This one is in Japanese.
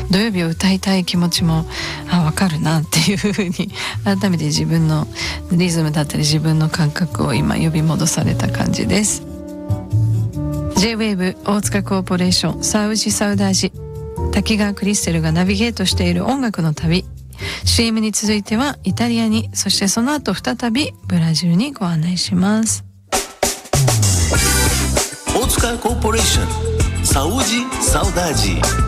土曜日を歌いたい気持ちも分かるなっていうふうに改めて自分のリズムだったり自分の感覚を今呼び戻された感じです。 J-WAVE 大塚コーポレーションサウジサウダージ、滝川クリステルがナビゲートしている音楽の旅、 CM に続いてはイタリアに、そしてその後再びブラジルにご案内します。 大塚コーポレーションサウジサウダージ。